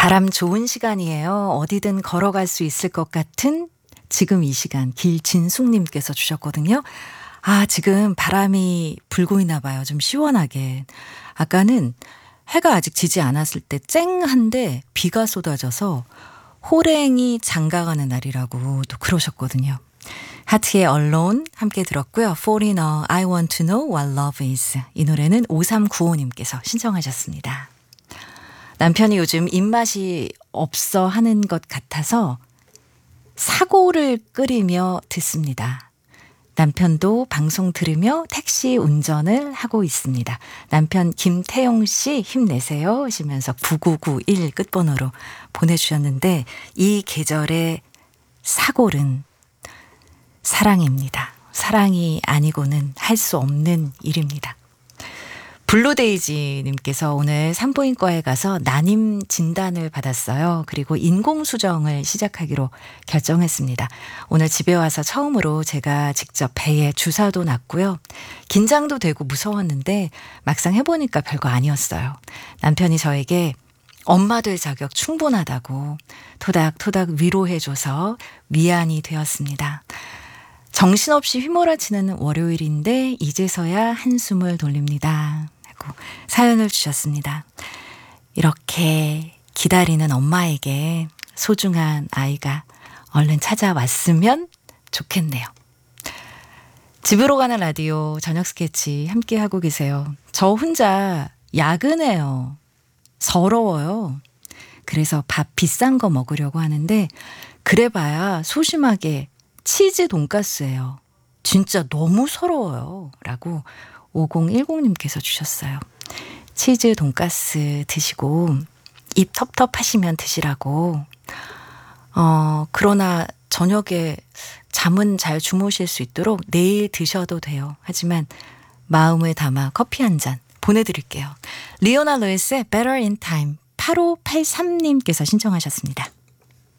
바람 좋은 시간이에요. 어디든 걸어갈 수 있을 것 같은 지금 이 시간 길진숙님께서 주셨거든요. 지금 바람이 불고 있나 봐요. 좀 시원하게. 아까는 해가 아직 지지 않았을 때 쨍한데 비가 쏟아져서 호랭이 장가가는 날이라고 또 그러셨거든요. 하트의 Alone 함께 들었고요. Foreigner, I want to know what love is. 이 노래는 5395님께서 신청하셨습니다. 남편이 요즘 입맛이 없어 하는 것 같아서 사고를 끓이며 듣습니다. 남편도 방송 들으며 택시 운전을 하고 있습니다. 남편 김태용 씨 힘내세요 하시면서 9991 끝번호로 보내주셨는데 이 계절의 사골은 사랑입니다. 사랑이 아니고는 할 수 없는 일입니다. 블루데이지님께서 오늘 산부인과에 가서 난임 진단을 받았어요. 그리고 인공수정을 시작하기로 결정했습니다. 오늘 집에 와서 처음으로 제가 직접 배에 주사도 놨고요. 긴장도 되고 무서웠는데 막상 해보니까 별거 아니었어요. 남편이 저에게 엄마 될 자격 충분하다고 토닥토닥 위로해줘서 위안이 되었습니다. 정신없이 휘몰아치는 월요일인데 이제서야 한숨을 돌립니다. 하고 사연을 주셨습니다. 이렇게 기다리는 엄마에게 소중한 아이가 얼른 찾아왔으면 좋겠네요. 집으로 가는 라디오 저녁 스케치 함께 하고 계세요. 저 혼자 야근해요. 서러워요. 그래서 밥 비싼 거 먹으려고 하는데 그래봐야 소심하게 치즈 돈가스예요. 진짜 너무 서러워요. 라고 5010님께서 주셨어요. 치즈 돈가스 드시고 입 텁텁하시면 드시라고. 그러나 저녁에 잠은 잘 주무실 수 있도록 내일 드셔도 돼요. 하지만 마음을 담아 커피 한 잔 보내드릴게요. 리오나 루이스의 Better in Time 8583님께서 신청하셨습니다.